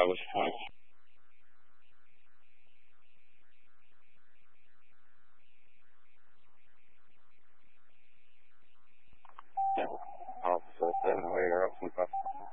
established point. Yeah. Officer 7 away, you're up some